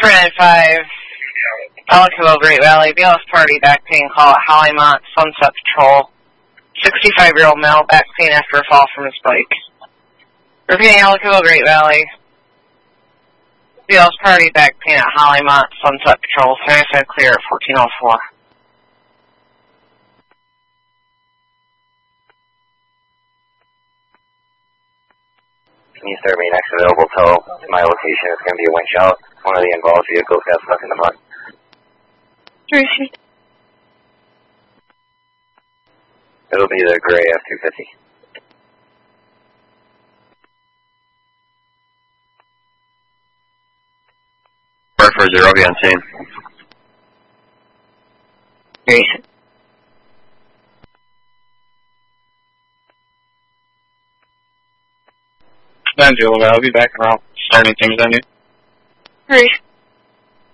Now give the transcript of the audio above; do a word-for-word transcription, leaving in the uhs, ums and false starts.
four nine five, Ellicottville, Great Valley, B L S party, back pain, call at Hollymont, Sunset Patrol. sixty-five-year-old male, back pain after a fall from his bike. Repeating, Ellicottville, Great Valley, B L S party, back pain at Hollymont, Sunset Patrol. seventy-five clear at fourteen oh four. Can you serve me next available tow to my location? It's going to be a winch out. One of the involved vehicles got stuck in the mud. Tracy. It'll be the gray F two fifty. four four zero, be on scene. Tracy. Angela, I'll be back around. Starting things on you. Tracy.